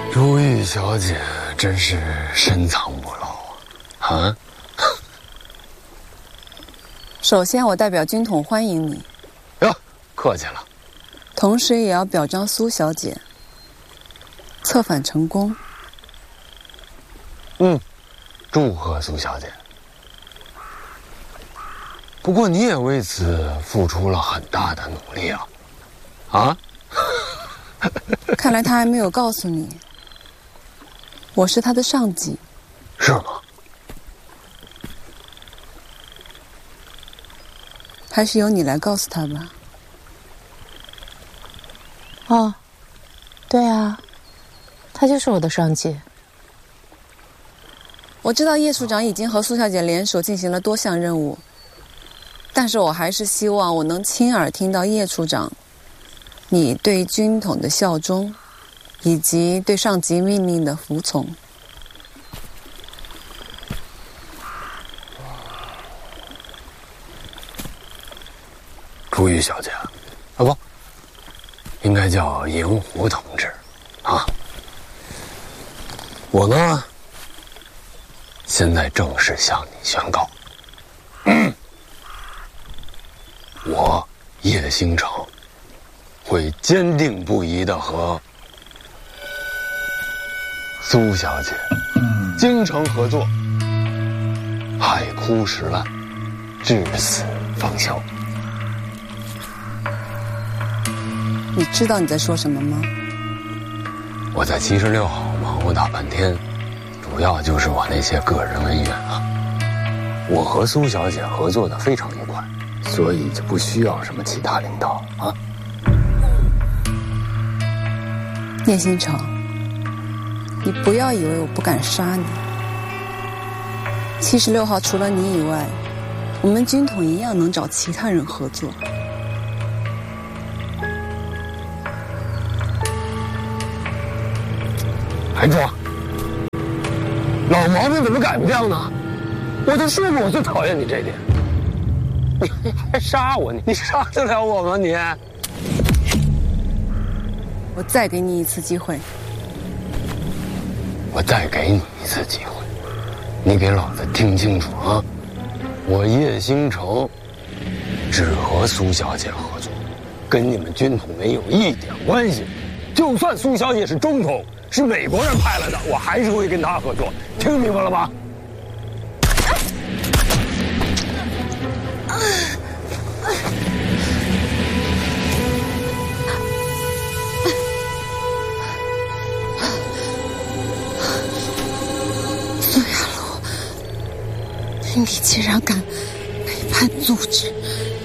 如玉小姐真是深藏不露啊！ 首先，我代表军统欢迎你。 哟，客气了。 同时，也要表彰苏小姐策反成功。 祝贺苏小姐。不过你也为此付出了很大的努力啊！啊？ 看来他还没有告诉你，我是他的上级。 是吗？ 还是由你来告诉他吧。 哦，对啊，他就是我的上级。 我知道叶处长已经和苏小姐联手进行了多项任务，但是我还是希望我能亲耳听到叶处长你对军统的效忠，以及对上级命令的服从。 朱玉小姐，啊不，应该叫银狐同志，啊。我呢，现在正式向你宣告，我叶星辰会坚定不移地和苏小姐精诚合作，海枯石烂，至死方休。 你知道你在说什么吗？ 我在76号忙活大半天，主要就是我那些个人恩怨啊。我和苏小姐合作的非常愉快，所以就不需要什么其他领导啊。 叶星辰，你不要以为我不敢杀你。76号除了你以外，我们军统一样能找其他人合作。 还装？老毛病怎么改不掉呢？我都说过我最讨厌你这点，你还杀我？你杀得了我吗你？ 我再给你一次机会。 我再给你一次机会，你给老子听清楚啊！我叶星辰只和苏小姐合作，跟你们军统没有一点关系。就算苏小姐是中统，是美国人派来的，我还是会跟她合作。听明白了吧？ 苏雅茹，你竟然敢背叛组织！